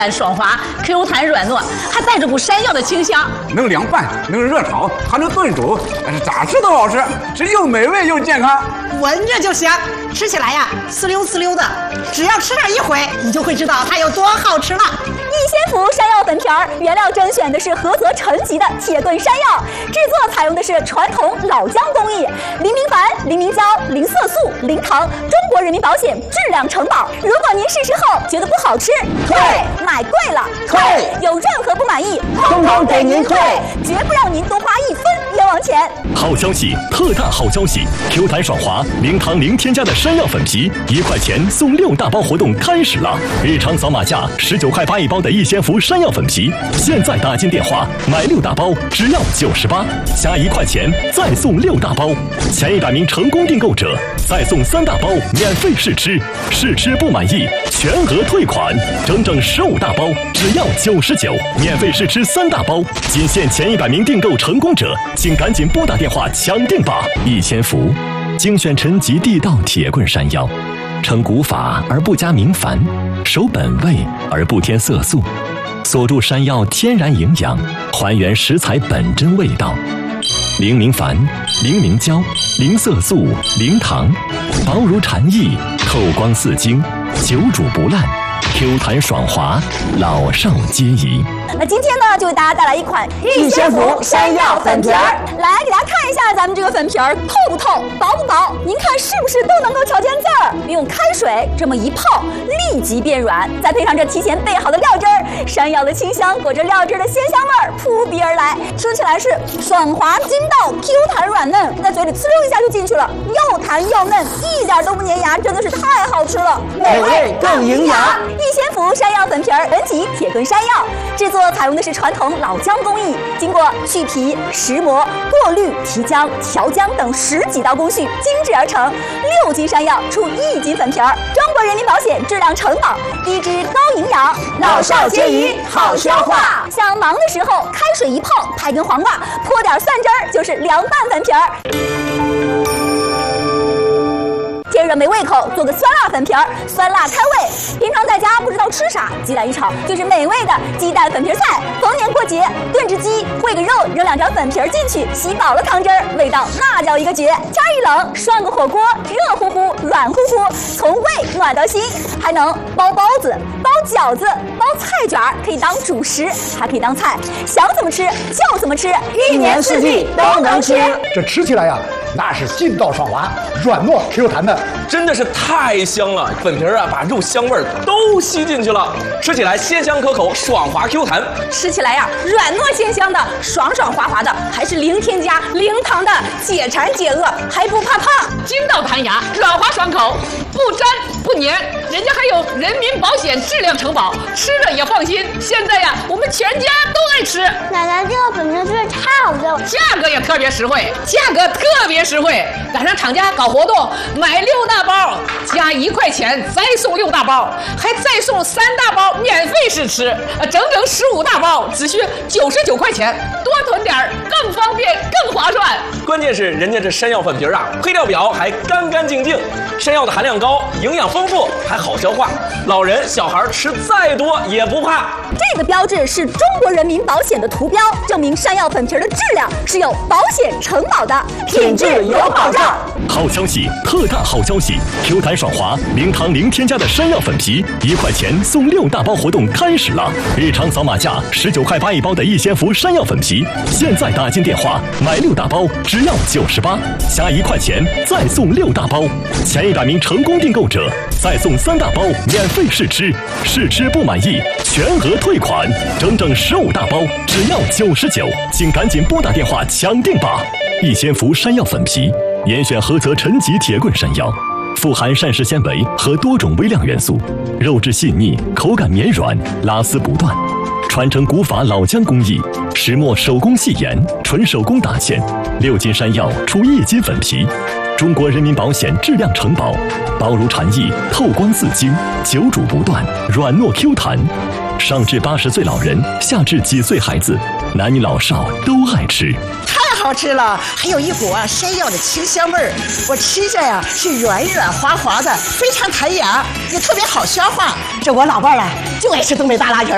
爽滑 Q 弹软糯，还带着股山药的清香， 能凉拌，能热炒，还能炖煮，咋吃都好吃，是又美味又健康。 闻着就香，吃起来呀呲溜呲溜的，只要吃上一回，你就会知道它有多好吃了。 逸仙福山药粉皮儿原料甄选的是菏泽陈集的铁炖山药，制作采用的是传统老姜工艺，零明矾、零明胶、零色素、零糖，中国人民保险质量承保。如果您试吃后觉得不好吃，退；买贵了退；有任何不满意，通通给您退，绝不让您多花一分冤枉钱。 好消息，特大好消息！Q 弹爽滑、零糖零添加的山药粉皮，1块钱送6大包活动开始了！日常扫码价19块8一包的逸仙福山药粉皮，现在打进电话买6大包只要98，加1块钱再送6大包，前100名成功订购者再送3大包免费试吃，试吃不满意全额退款，整整15大包只要99，免费试吃3大包，仅限前100名订购成功者，请赶紧拨打电话抢订吧！逸仙福精选陈集地道铁棍山药，成古法而不加明矾，守本味而不添色素，锁住山药天然营养，还原食材本真味道。零明矾、零明胶、零色素、零糖，薄如蝉翼，透光似晶，久煮不烂。Q 弹爽滑，老少皆宜。 那今天呢，就为大家带来一款逸仙福山药粉皮儿，来给大家看一下咱们这个粉皮儿透不透、薄不薄，您看是不是都能够瞧见字儿？用开水这么一泡，立即变软，再配上这提前备好的料汁儿，山药的清香裹着料汁的鲜香味儿扑鼻而来，吃起来是爽滑筋道、Q 弹软嫩，在嘴里呲溜一下就进去了，又弹又嫩，一点都不粘牙，真的是太好吃了， 美味更营养。 逸仙福山药粉皮儿原级铁炖山药，制作采用的是传统老姜工艺，经过去皮、石磨、过滤、提浆、调浆等10几道工序精制而成，6斤山药出1斤粉皮儿，中国人民保险质量承保，低脂高营养，老少皆宜，好消化。想忙的时候，开水一泡，拍根黄瓜，泼点蒜汁儿，就是凉拌粉皮儿。天热没胃口，做个酸辣粉皮儿，酸辣开胃。平常在家不知道吃啥，鸡蛋一炒就是美味的鸡蛋粉皮菜。逢年过节炖只鸡，烩个肉，扔2条粉皮儿进去，吸饱了汤汁儿，味道那叫一个绝。天一冷，涮个火锅，热乎乎、软乎乎，从胃暖到心。还能包包子、包饺子、包菜卷儿，可以当主食，还可以当菜，想怎么吃就怎么吃，1年4季都能吃。 这吃起来呀，那是劲道爽滑、软糯 Q 弹的。 真的是太香了，粉皮儿啊，把肉香味儿都吸进去了，吃起来鲜香可口，爽滑 Q 弹。 吃起来呀，软糯鲜香的，爽爽滑滑的，还是零添加、零糖的，解馋解饿，还不怕胖， 筋道弹牙，软滑爽口，不粘不粘，人家还有人民保险质量承保，吃了也放心。现在呀，我们全家都爱吃。 奶奶，这个粉皮真是太好吃了， 价格也特别实惠，赶上厂家搞活动，买6大包加1块钱，再送6大包，还再送3大包免费试吃，整整15大包，只需99块钱，多囤点更方便更划算。 关键是人家这山药粉皮儿啊，配料表还干干净净，山药的含量高，营养丰富，还好消化，老人小孩吃再多也不怕。 这个标志是中国人民保险的图标，证明山药粉皮的质量是有保险承保的，品质有保障。 好消息，特大好消息 ！Q 弹爽滑、零糖零添加的山药粉皮，1块钱送6大包活动开始了！日常扫码价19块8一包的逸仙福山药粉皮，现在打进电话买6大包只要98，加1块钱再送6大包，前100名成功订购者再送3大包免费试吃，试吃不满意全额退款，整整15大包只要99，请赶紧拨打电话抢订吧！逸仙福山药粉皮。严选菏泽陈集铁棍山药，富含膳食纤维和多种微量元素，肉质细腻，口感绵软，拉丝不断。传承古法老姜工艺，石磨手工细研，纯手工打芡，6斤山药出1斤粉皮，中国人民保险质量承保，薄如蝉翼，透光似晶，久煮不断，软糯 Q 弹。上至80岁老人，下至几岁孩子，男女老少都爱吃。 太好吃了，还有一股山药的清香味儿，我吃着呀是软软滑滑的，非常弹牙，也特别好消化。这我老伴儿就爱吃东北大拉皮儿。